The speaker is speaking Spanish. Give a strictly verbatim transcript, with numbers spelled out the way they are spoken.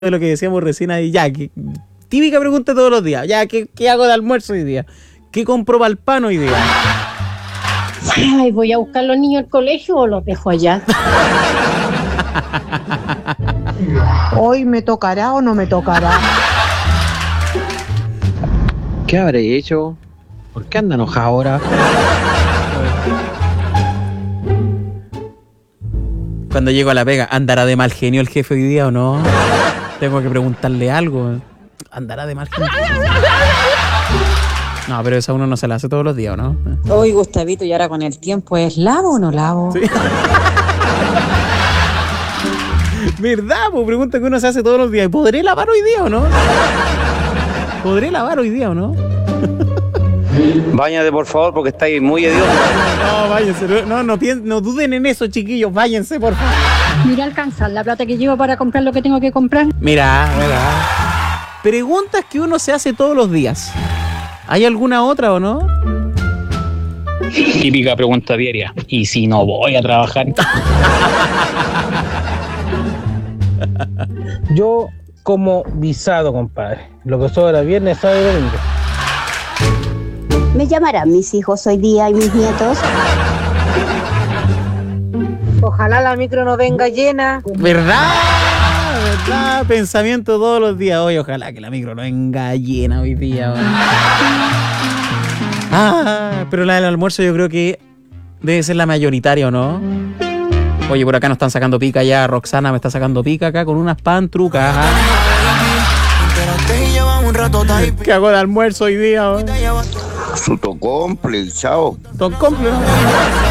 de lo que decíamos recién ahí, ya, que, típica pregunta todos los días, ya, ¿qué, qué hago de almuerzo hoy día? ¿Qué compro para el pan hoy día? Ay, ¿voy a buscar a los niños al colegio o los dejo allá? ¿Hoy me tocará o no me tocará? ¿Qué habré hecho? ¿Por qué anda enojado ahora? Cuando llego a la pega, ¿andará de mal genio el jefe hoy día o no? Tengo que preguntarle algo. ¿Andará de mal genio? No, pero esa uno no se la hace todos los días, ¿o no? Oye, Gustavito, y ahora con el tiempo, ¿es lavo o no lavo? Sí. ¿Verdad? Pues pregunta que uno se hace todos los días. ¿Podré lavar hoy día o no? ¿Podré lavar hoy día o no? Báñate, por favor, porque estáis muy hediondo. No, váyanse. No, no, no, no duden en eso, chiquillos. Váyanse, por favor. Mira, alcanzar la plata que llevo para comprar lo que tengo que comprar. Mira, mira. Preguntas que uno se hace todos los días. ¿Hay alguna otra o no? Típica pregunta diaria. ¿Y si no voy a trabajar? Yo como guisado, compadre. Lo que sobra viernes, sábado y domingo. ¿Me llamarán mis hijos hoy día y mis nietos? Ojalá la micro no venga llena. ¿Verdad? ¿Verdad? Pensamiento todos los días. Hoy ojalá que la micro no venga llena hoy día. Bueno. Ah, pero la del almuerzo yo creo que debe ser la mayoritaria, ¿o no? Oye, por acá nos están sacando pica ya. Roxana me está sacando pica acá con unas pantrucas. ¿Qué hago de almuerzo hoy día? Su tocomple, chao. Tocomple, ¿no?